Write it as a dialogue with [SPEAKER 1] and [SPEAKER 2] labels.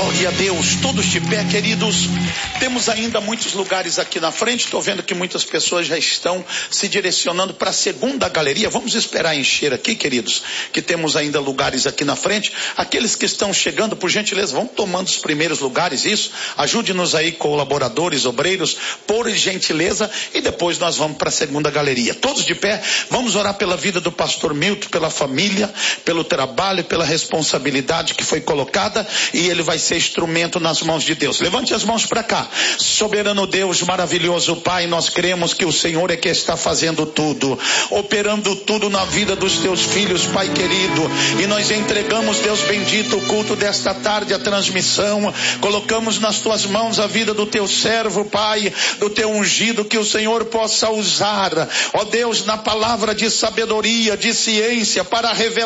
[SPEAKER 1] Glória a Deus, todos de pé, queridos. Temos ainda muitos lugares aqui na frente. Estou vendo que muitas pessoas já estão se direcionando para a segunda galeria. Vamos esperar encher aqui, queridos, que temos ainda lugares aqui na frente. Aqueles que estão chegando, por gentileza, vão tomando os primeiros lugares, isso. Ajude-nos aí, colaboradores, obreiros, por gentileza. E depois nós vamos para a segunda galeria. Todos de pé, vamos orar pela vida do pastor Milton, pela família, pelo trabalho, pela responsabilidade que foi colocada. E ele vai ser instrumento nas mãos de Deus. Levante as mãos para cá. Soberano Deus, maravilhoso Pai, nós cremos que o Senhor é que está fazendo tudo, operando tudo na vida dos teus filhos, Pai querido. E nós entregamos, Deus bendito, o culto desta tarde, a transmissão. Colocamos nas tuas mãos a vida do teu servo, Pai, do teu ungido, que o Senhor possa usar, ó Deus, na palavra de sabedoria, de ciência, para revelar